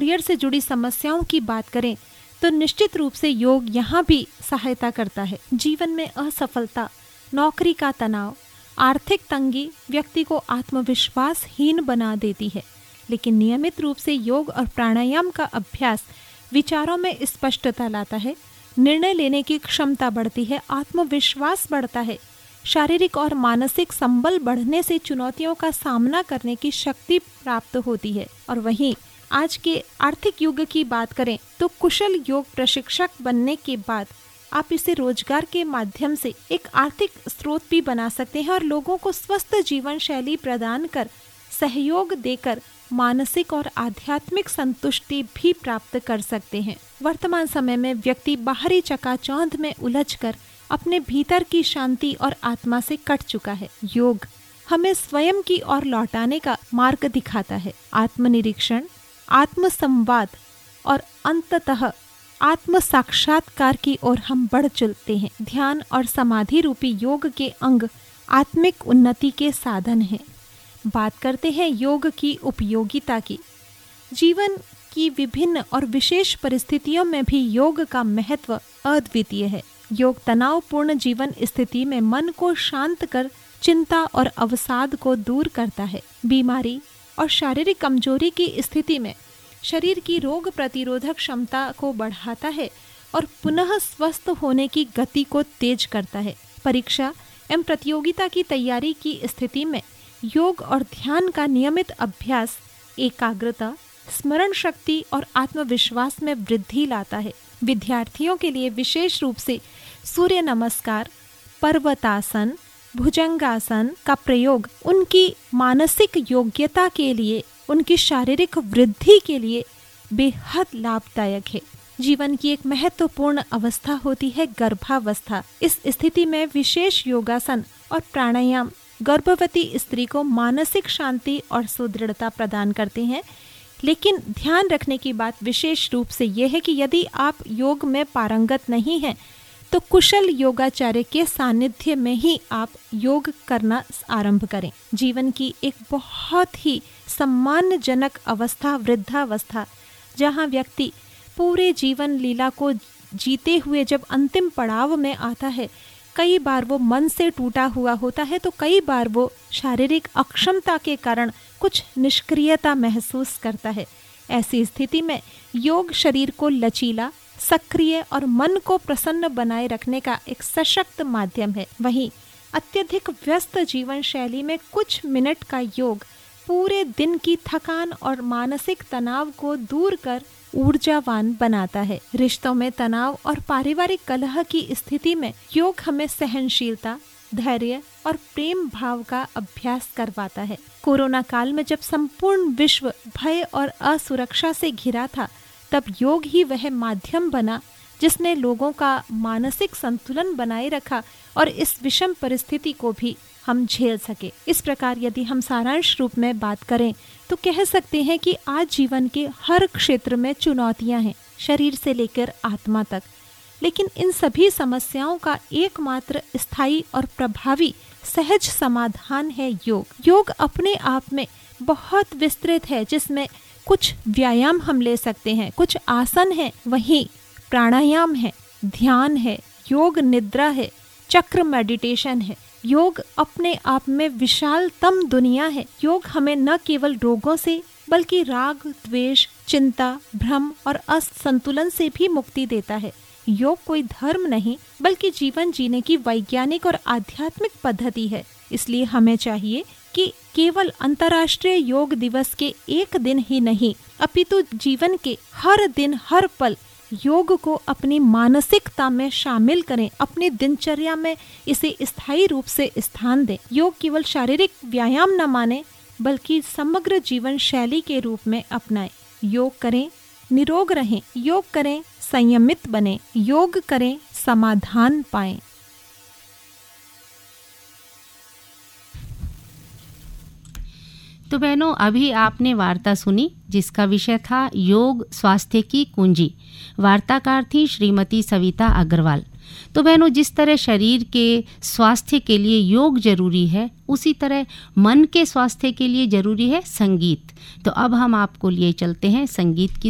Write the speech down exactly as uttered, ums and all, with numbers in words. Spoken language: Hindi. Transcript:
करियर से जुड़ी समस्याओं की बात करें तो निश्चित रूप से योग यहाँ भी सहायता करता है। जीवन में असफलता, नौकरी का तनाव, आर्थिक तंगी व्यक्ति को आत्मविश्वासहीन बना देती है, लेकिन नियमित रूप से योग और प्राणायाम का अभ्यास विचारों में स्पष्टता लाता है, निर्णय लेने की क्षमता बढ़ती है, आत्मविश्वास बढ़ता है, शारीरिक और मानसिक संबल बढ़ने से चुनौतियों का सामना करने की शक्ति प्राप्त होती है। और वहीं आज के आर्थिक युग की बात करें तो कुशल योग प्रशिक्षक बनने के बाद आप इसे रोजगार के माध्यम से एक आर्थिक स्रोत भी बना सकते हैं और लोगों को स्वस्थ जीवन शैली प्रदान कर, सहयोग देकर मानसिक और आध्यात्मिक संतुष्टि भी प्राप्त कर सकते हैं। वर्तमान समय में व्यक्ति बाहरी चकाचौंध में उलझकर अपने भीतर की शांति और आत्मा से कट चुका है। योग हमें स्वयं की ओर लौटाने का मार्ग दिखाता है। आत्मनिरीक्षण, आत्मसंवाद और अंततः आत्म साक्षात्कार की ओर हम बढ़ चलते हैं। ध्यान और समाधि रूपी योग के अंग आत्मिक उन्नति के साधन हैं। बात करते हैं योग की उपयोगिता की। जीवन की विभिन्न और विशेष परिस्थितियों में भी योग का महत्व अद्वितीय है। योग तनावपूर्ण जीवन स्थिति में मन को शांत कर चिंता और अवसाद को दूर करता है। बीमारी और शारीरिक कमजोरी की स्थिति में शरीर की रोग प्रतिरोधक क्षमता को बढ़ाता है और पुनः स्वस्थ होने की गति को तेज करता है। परीक्षा एवं प्रतियोगिता की तैयारी की स्थिति में योग और ध्यान का नियमित अभ्यास एकाग्रता, स्मरण शक्ति और आत्मविश्वास में वृद्धि लाता है। विद्यार्थियों के लिए विशेष रूप से सूर्य नमस्कार, पर्वतासन, भुजंगासन का प्रयोग उनकी मानसिक योग्यता के लिए, उनकी शारीरिक वृद्धि के लिए बेहद लाभदायक है। जीवन की एक महत्वपूर्ण अवस्था होती है गर्भावस्था। इस स्थिति में विशेष योगासन और प्राणायाम गर्भवती स्त्री को मानसिक शांति और सुदृढ़ता प्रदान करते हैं। लेकिन ध्यान रखने की बात विशेष रूप से यह है कि यदि आप योग में पारंगत नहीं हैं तो कुशल योगाचार्य के सानिध्य में ही आप योग करना आरंभ करें। जीवन की एक बहुत ही सम्मानजनक अवस्था वृद्धावस्था, जहां व्यक्ति पूरे जीवन लीला को जीते हुए जब अंतिम पड़ाव में आता है, कई बार वो मन से टूटा हुआ होता है तो कई बार वो शारीरिक अक्षमता के कारण कुछ निष्क्रियता महसूस करता है। ऐसी स्थिति में योग शरीर को लचीला, सक्रिय और मन को प्रसन्न बनाए रखने का एक सशक्त माध्यम है। वहीं अत्यधिक व्यस्त जीवन शैली में कुछ मिनट का योग पूरे दिन की थकान और मानसिक तनाव को दूर कर ऊर्जावान बनाता है। रिश्तों में तनाव और पारिवारिक कलह की स्थिति में योग हमें सहनशीलता, धैर्य और प्रेम भाव का अभ्यास करवाता है। कोरोना काल में जब संपूर्ण विश्व भय और असुरक्षा से घिरा था, तब योग ही वह माध्यम बना जिसने लोगों का मानसिक संतुलन बनाए रखा और इस विषम परिस्थिति को भी हम झेल सके। इस प्रकार यदि हम सारांश रूप में बात करें तो कह सकते हैं कि आज जीवन के हर क्षेत्र में चुनौतियां हैं, शरीर से लेकर आत्मा तक। लेकिन इन सभी समस्याओं का एकमात्र स्थायी और प्रभावी सहज समाधान है योग। योग अपने आप में बहुत विस्तृत है, जिसमें कुछ व्यायाम हम ले सकते हैं, कुछ आसन है, वहीं प्राणायाम है, ध्यान है, योग निद्रा है, चक्र मेडिटेशन है। योग अपने आप में विशालतम दुनिया है। योग हमें न केवल रोगों से बल्कि राग, द्वेष, चिंता, भ्रम और असंतुलन से भी मुक्ति देता है। योग कोई धर्म नहीं बल्कि जीवन जीने की वैज्ञानिक और आध्यात्मिक पद्धति है। इसलिए हमें चाहिए कि केवल अंतर्राष्ट्रीय योग दिवस के एक दिन ही नहीं, अपितु जीवन के हर दिन हर पल योग को अपनी मानसिकता में शामिल करें, अपनी दिनचर्या में इसे स्थायी रूप से स्थान दें। योग केवल शारीरिक व्यायाम न माने बल्कि समग्र जीवन शैली के रूप में अपनाएं। योग करें, निरोग रहें, योग करें, संयमित बने, योग करें, समाधान पाएं। तो बहनों, अभी आपने वार्ता सुनी जिसका विषय था योग स्वास्थ्य की कुंजी। वार्ताकार थी श्रीमती सविता अग्रवाल। तो बहनों, जिस तरह शरीर के स्वास्थ्य के लिए योग जरूरी है, उसी तरह मन के स्वास्थ्य के लिए जरूरी है संगीत। तो अब हम आपको लिए चलते हैं संगीत की